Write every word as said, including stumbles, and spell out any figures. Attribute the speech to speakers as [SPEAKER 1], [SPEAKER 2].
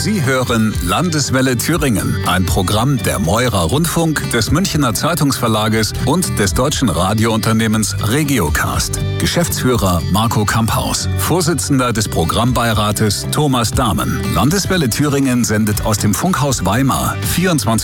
[SPEAKER 1] Sie hören Landeswelle Thüringen, ein Programm der Meurer Rundfunk, des Münchener Zeitungsverlages und des deutschen Radiounternehmens Regiocast. Geschäftsführer Marco Kamphaus, Vorsitzender des Programmbeirates Thomas Dahmen. Landeswelle Thüringen sendet aus dem Funkhaus Weimar vierundzwanzig